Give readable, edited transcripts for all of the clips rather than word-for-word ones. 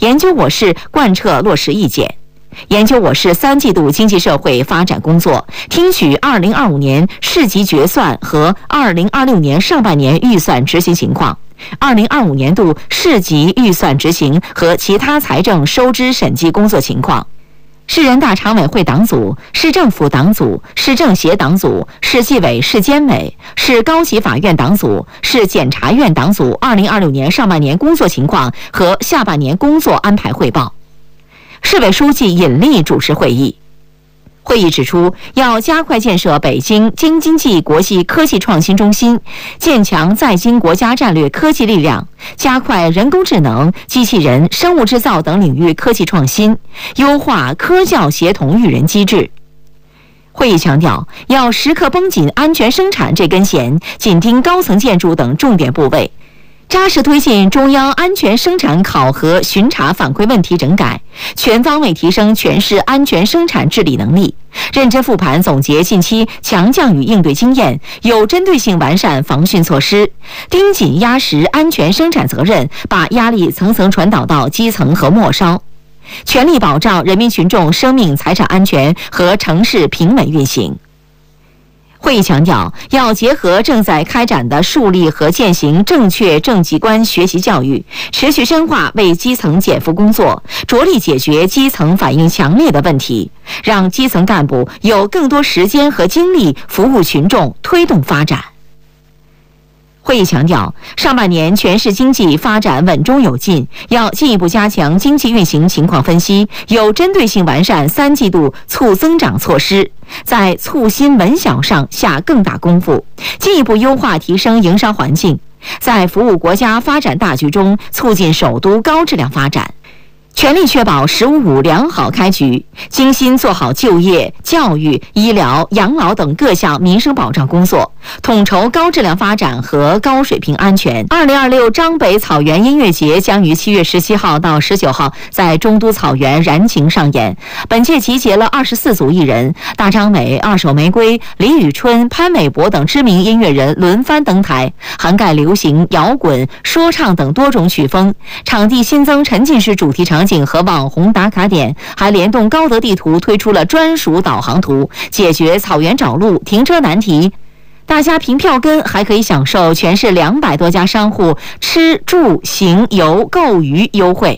研究我市贯彻落实意见。研究我市3季度经济社会发展工作，听取2025年市级决算和2026年上半年预算执行情况，2025年度市级预算执行和其他财政收支审计工作情况。市人大常委会党组、市政府党组、市政协党组、市纪委、市监委、市高级法院党组、市检察院党组2026年上半年工作情况和下半年工作安排汇报。市委书记尹力主持会议。会议指出，要加快建设北京京津冀国际科技创新中心，建强在京国家战略科技力量，加快人工智能、机器人、生物制造等领域科技创新，优化科教协同育人机制。会议强调，要时刻绷紧安全生产这根弦，紧盯高层建筑等重点部位，扎实推进中央安全生产考核巡查反馈问题整改，全方位提升全市安全生产治理能力，认真复盘总结近期强降雨应对经验，有针对性完善防汛措施，盯紧压实安全生产责任，把压力层层传导到基层和末梢，全力保障人民群众生命财产安全和城市平稳运行。会议强调，要结合正在开展的树立和践行正确政绩观学习教育，持续深化为基层减负工作，着力解决基层反映强烈的问题，让基层干部有更多时间和精力服务群众，推动发展。会议强调，上半年全市经济发展稳中有进，要进一步加强经济运行情况分析，有针对性完善3季度促增长措施，在促新稳小上下更大功夫，进一步优化提升营商环境，在服务国家发展大局中促进首都高质量发展。全力确保“15五”良好开局，精心做好就业、教育、医疗、养老等各项民生保障工作，统筹高质量发展和高水平安全。2026张北草原音乐节将于7月17号到19号在中都草原燃情上演。本届集结了24组艺人，大张伟、二手玫瑰、李宇春、潘玮柏等知名音乐人轮番登台，涵盖流行、摇滚、说唱等多种曲风。场地新增沉浸式主题场景和网红打卡点，还联动高德地图推出了专属导航图，解决草原找路、停车难题。大家凭票根还可以享受全市200多家商户吃住行游购娱优惠。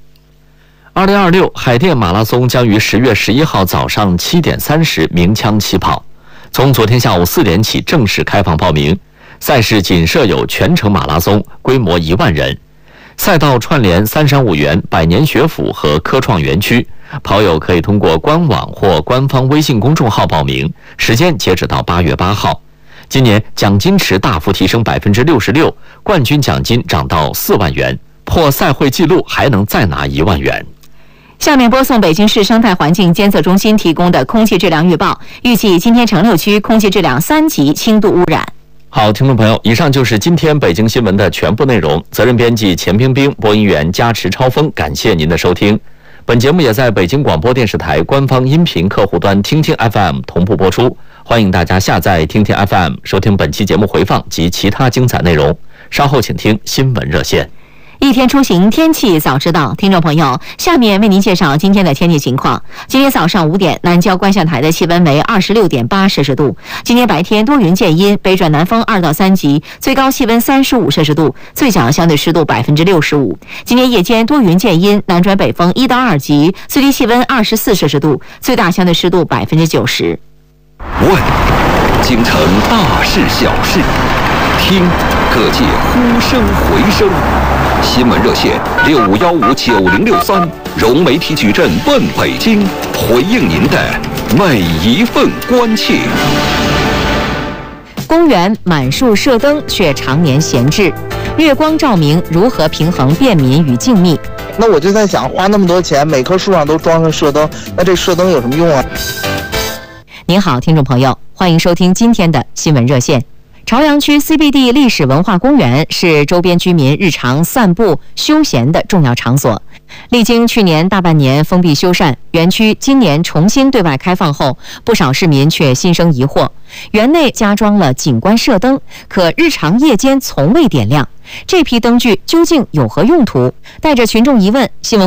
2026海淀马拉松将于10月11号早上7点30鸣枪起跑，从昨天下午4点起正式开放报名。赛事仅设有全程马拉松，规模1万人。赛道串联三山五园、百年学府和科创园区，跑友可以通过官网或官方微信公众号报名，时间截止到8月8号。今年奖金池大幅提升66%，冠军奖金涨到4万元，破赛会纪录还能再拿1万元。 下面播送北京市生态环境监测中心提供的空气质量预报，预计今天城6区空气质量3级轻度污染。 好，听众朋友，以上就是今天北京新闻的全部内容。责任编辑钱冰冰，播音员加持超峰，感谢您的收听。本节目也在北京广播电视台官方音频客户端听听 FM 同步播出，欢迎大家下载听听 FM 收听本期节目回放及其他精彩内容。稍后请听新闻热线。 一天出行，天气早知道。听众朋友，下面为您介绍今天的天气情况。今天早上5点，南郊观象台的气温为26.8摄氏度。今天白天多云见阴，北转南风2到3级，最高气温35摄氏度，最小相对湿度65%。今天夜间多云见阴，南转北风1到2级，最低气温24摄氏度，最大相对湿度90%。 问京城大事小事，听各界呼声回声。新闻热线65159063，融媒体矩阵问北京，回应您的每一份关切。 公园满树射灯却常年闲置，月光照明如何平衡便民与静谧？ 那我就在想，花那么多钱，每棵树上都装上射灯，那这射灯有什么用啊？ 您好，听众朋友，欢迎收听今天的新闻热线。朝阳区 CBD 历史文化公园是周边居民日常散步休闲的重要场所。历经去年大半年封闭修缮，园区今年重新对外开放后，不少市民却心生疑惑：园内加装了景观射灯，可日常夜间从未点亮，这批灯具究竟有何用途？带着群众疑问，新闻